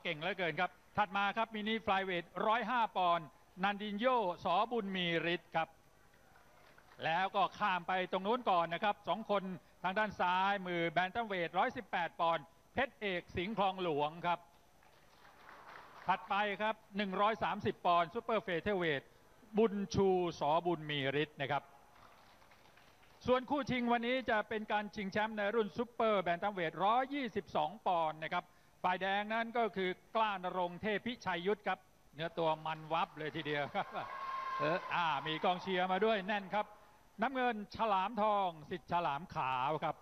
เก่งเหลือเกินครับถัดมาครับมินิฟลายเวท105 ปอนด์นันดินโยสอบุญมีฤทธิ์ครับแล้วก็ข้ามไปตรงนู้นก่อนนะครับ2 คนทางด้านซ้ายมือแบนตัมเวท118 ปอนด์เพชรเอกสิงห์คลองหลวงครับถัดไปครับ130 ปอนด์ซูเปอร์เฟเธอร์เวทบุญชูสอบุญมีฤทธิ์นะครับส่วนคู่ชิงวันนี้จะเป็นการชิงแชมป์ในรุ่นซูเปอร์แบนตัมเวท122 ปอนด์นะครับฝ่ายแดงนั้นก็คือกล้าณรงค์เทพพิชัยยุทธครับเนื้อตัวมันวับเลยทีเดียวครับมีกองเชียร์มาด้วยแน่นครับน้ำเงินฉลามทองสิทธิ์ฉลามขาวครับ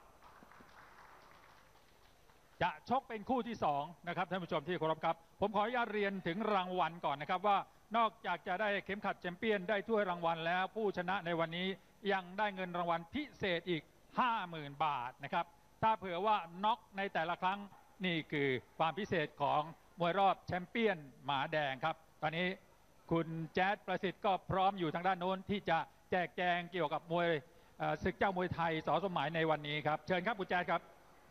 จะชกเป็นคู่ที่2นะครับท่านผู้ชมที่เคารพครับผมขออนุญาตเรียนถึงรางวัลก่อนนะครับว่านอกจากจะได้เข็มขัดแชมเปี้ยนได้ถ้วยรางวัลแล้วผู้ชนะในวันนี้ยังได้เงินรางวัลพิเศษอีก 50,000 บาทนะครับถ้าเผื่อว่าน็อกในแต่ละครั้งนี่คือความพิเศษของมวยรอบแชมเปี้ยนหมาแดงครับตอนนี้คุณแจ๊ดประสิทธิ์ก็พร้อมอยู่ทางด้านโน้นที่จะแจกแจงเกี่ยวกับมวยศึกเจ้ามวยไทยส.สมหมายในวันนี้ครับเชิญครับคุณแจ๊ดครับ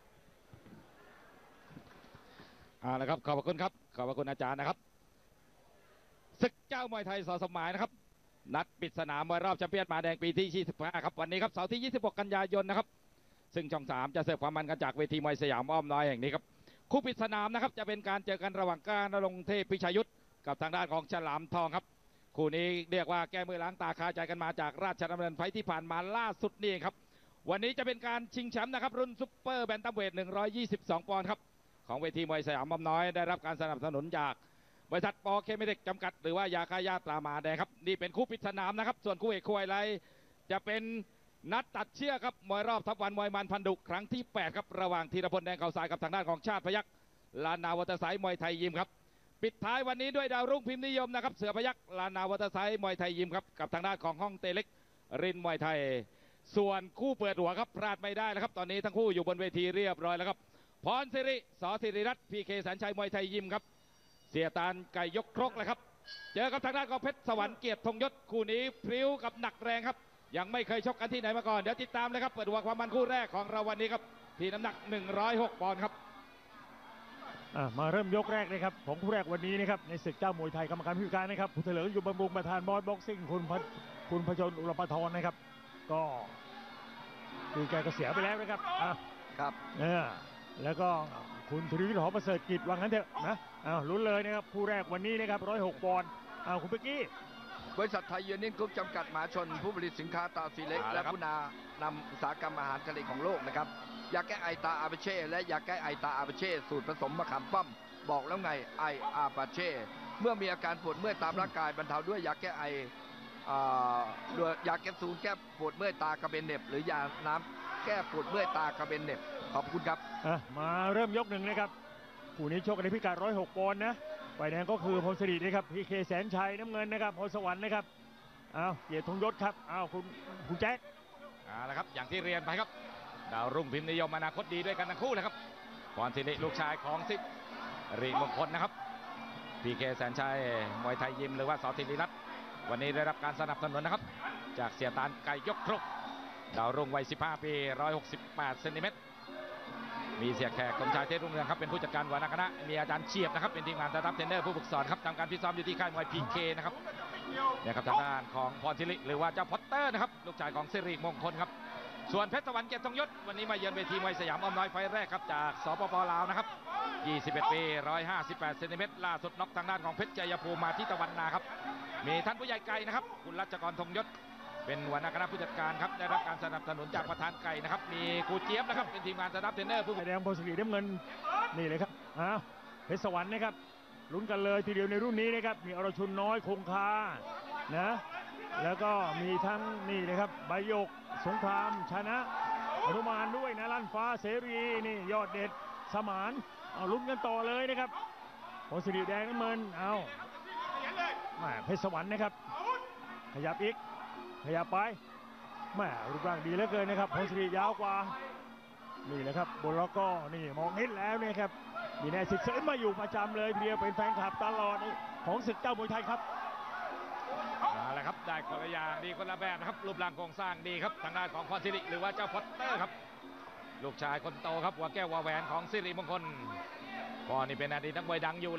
นะครับขอบคุณครับขอบคุณอาจารย์นะครับศึกเจ้ามวยไทยส.สมหมายนะครับนัดปิดสนามมวยรอบแชมเปี้ยนหมาแดงปีที่25ครับวันนี้ครับเสาร์ที่26 กันยายนนะครับซึ่งช่อง3จะเสิร์ฟความมันกันจากเวทีมวยสยามอ้อมน้อยแห่งนี้ครับคู่ปิดสนามนะครับจะเป็นการเจอกันระหว่างกล้าณรงค์เทพพิชัยยุทธกับทางด้านของฉลามทองครับคู่นี้เรียกว่าแก้มือล้างตาคาใจกันมาจากราชดำเนินไฟที่ผ่านมาล่าสุดนี่ครับวันนี้จะเป็นการชิงแชมป์นะครับรุ่นซุปเปอร์แบนตัมเวท122 ปอนด์ครับของเวทีมวยสยามอ้อมน้อยได้รับการสนับสนุนจากบริษัทปอเคมีเทคจำกัดหรือว่ายาฆ่าหญ้าตราหมาแดงครับนี่เป็นคู่ปิดสนามนะครับส่วนคู่เอกคู่ไฮไลท์จะเป็นนัดตัดเชือกครับมวยรอบทัพวันมวยมันพันดุครั้งที่8ครับระหว่างธีรพลแดงเขาทรายกับทางด้านของชาติพยัคฆ์ลานาวัตไซมวยไทยยิมครับปิดท้ายวันนี้ด้วยดาวรุ่งพิมพ์นิยมนะครับเสือพยัคฆ์ลานาวัตไซมวยไทยยิมครับกับทางด้านของห้องเตเล็กรินมวยไทยส่วนคู่เปิดหัวครับพลาดไม่ได้แล้วครับตอนนี้ทั้งคู่อยู่บนเวทีเรียบร้อยแล้วครับพรสิริสอสิริรัตน์พีเคแสนชัยมวยไทยยิมครับเสียตาลไก่ยกครกเลยครับเจอกับทางด้านของเพชรสวรรค์เกียรติธงยศคู่นี้พริ้วกับหนักแรงครับยังไม่เคยชกกันที่ไหนมาก่อนเดี๋ยวติดตามเลยครับเปิดหัวความมันคู่แรกของเราวันนี้ครับที่น้ำหนัก106 ปอนด์ครับมาเริ่มยกแรกนะครับของคู่แรกวันนี้นะครับในศึกเจ้ามวยไทยกรรมการผู้การนะครับผู้เถลิงอยู่บำรุงประธานบอสบ็อกซิ่งคุณพชรอุรปทรนะครับก็คือแกก็เสียไปแล้วนะครับครับแล้วก็คุณธริวิทย์ หอประเสริฐกิจว่างั้นเถอะนะลุ้นเลยนะครับคู่แรกวันนี้นะครับ106 ปอนด์คุณเป๊กกี้บริษัทไทยยูเนียนกรุ๊ปจำกัดมหาชนผู้ผลิตสินค้าตาสีเล็กและผู้นำอุตสาหกรรมอาหารทะเลของโลกนะครับยาแก้ไอตาอาเปเช่และยาแก้ไอตาอาเปเช่สูตรผสมมะขามป้อมบอกแล้วไงไออาปาเช่เมื่อมีอาการปวดเมื่อยตามร่างกายบรรเทาด้วยยาแก้ไอด้วยยาแคปซูลแก้ปวดเมื่อยตากระเบนเหน็บหรือยาน้ำแก้ปวดเมื่อยตากระเบนเหน็บขอบคุณครับมาเริ่มยกหนึ่งนะครับคู่นี้ชกกันในพิกัด106 ปอนด์นะฝ่ายแดงก็คือพลสิรินะครับพีเคแสนชัยน้ำเงินนะครับพลสวรรค์นะครับเกียรติธงยศครับคุณแจ็คละครับอย่างที่เรียนไปครับดาวรุ่งพิมพ์นิยมอนาคตดีด้วยกันทั้งคู่เลยครับพรสิริลูกชายของสิริมงคลนะครับพีเคแสนชัยมวยไทยยิมหรือว่าสอสิริรัตน์วันนี้ได้รับการสนับสนุนนะครับจากเสียตาลไก่ยกครกดาวรุ่งวัย15 ปี168 เซนติเมตรมีเสียแขกกรมชายเทพรุ่งเรืองครับเป็นผู้จัดการหัวหน้าคณะมีอาจารย์เฉียบนะครับเป็นทีมงานสตาฟเทรนเนอร์ผู้ฝึกสอนครับทำการฟิตซ้อมอยู่ที่ค่ายมวยพีเคนะครับเนี่ยครับทางด้านของพรสิริหรือว่าเจ้าพอตเตอร์นะครับลูกชายของสิริมงคลครับส่วนเพชรสวรรค์เกียรติธงยศวันนี้มาเยือนเวทีมวยสยามอ้อมน้อยไฟแรกครับจากสปป.ลาวนะครับ21 ปี158 เซนติเมตรล่าสุดน็อกทางด้านของเพชรชัยภูมิมาที่ตะวันนาครับมีท่านผู้ใหญ่ไก่นะครับคุณรัชกรธงยศเป็นหัวหน้าคณะผู้จัดการครับได้รับการสนับสนุนจากประธานไก่นะครับมีครูเจี๊ยบนะครับเป็นทีมงานสตาฟเทรนเนอร์ผู้แดงพลสิริน้ำเงินนี่เลยครับเพชรสวรรค์นะครับลุ้นกันเลยทีเดียวในรุ่นนี้นะครับมีอรชุนน้อยคงคานะแล้วก็มีทั้งนี่นะครับใบหยกสงครามชนะอนุมานด้วยนะลั่นฟ้าเสรีนี่ยอดเด็ดสมานลุ้นกันต่อเลยนะครับพลสิริแดงน้ำเงินเพชรสวรรค์นะครับขยับอีกขยับไปรูปร่างดีเหลือเกินนะครับพลสิริยาวกว่านี่แหละครับบนแล้วก็นี่มองเห็นแล้วเนี่ยครับมีแนวสิทธิ์เสริมมาอยู่ประจำเลยเพียเป็นแฟนคลับตลอดของศึกเจ้ามวยไทยครับอะไรครับได้คนละอย่างดีคนละแบบนะครับรูปร่างโครงสร้างดีครับทางด้านของพรสิริหรือว่าเจ้าพอตเตอร์ครับลูกชายคนโตครับหัวแก้วหัวแหวนของสิริมงคลพ่อนี่เป็นอดีตนักมวยดังอยู่